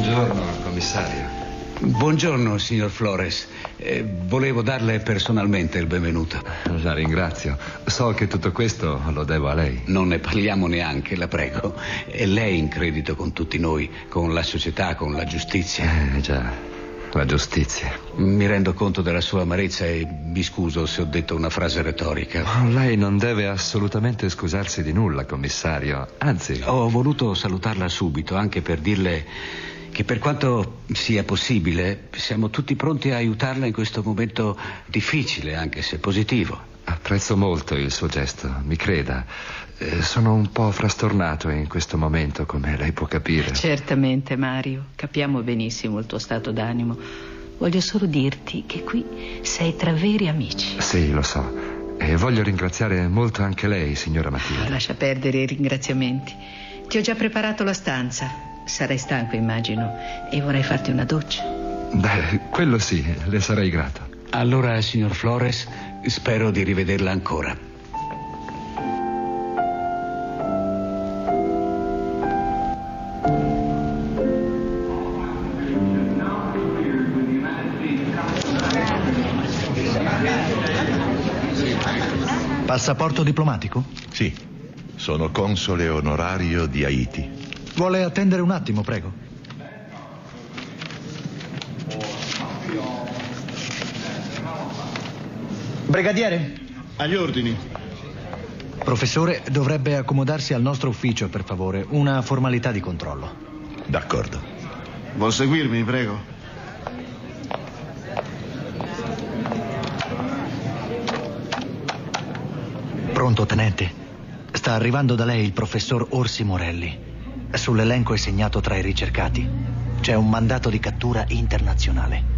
Buongiorno, commissario. Buongiorno, signor Flores. Volevo darle personalmente il benvenuto. La ringrazio. So che tutto questo lo devo a lei. Non ne parliamo neanche, la prego. È lei in credito con tutti noi, con la società, con la giustizia. Già, la giustizia. Mi rendo conto della sua amarezza e mi scuso se ho detto una frase retorica. Lei non deve assolutamente scusarsi di nulla, commissario. Anzi, Ho voluto salutarla subito, anche per dirle che per quanto sia possibile siamo tutti pronti a aiutarla in questo momento difficile, anche se positivo. apprezzo molto il suo gesto, mi creda. Sono un po' frastornato in questo momento, come lei può capire. Certamente, Mario. Capiamo benissimo il tuo stato d'animo. Voglio solo dirti che qui sei tra veri amici. Sì, lo so. E voglio ringraziare molto anche lei, signora Matilde. Lascia perdere i ringraziamenti. Ti ho già preparato la stanza. Sarai stanco, immagino, e vorrai farti una doccia. Beh, quello sì, le sarei grato. Allora, signor Flores, spero di rivederla ancora. Passaporto diplomatico? Sì, sono console onorario di Haiti. Vuole attendere un attimo, prego. Brigadiere? Agli ordini. Professore, dovrebbe accomodarsi al nostro ufficio, per favore. Una formalità di controllo. D'accordo. Vuol seguirmi, prego? Pronto, tenente? Sta arrivando da lei il professor Orsi Morelli. Sull'elenco è segnato tra i ricercati. C'è un mandato di cattura internazionale.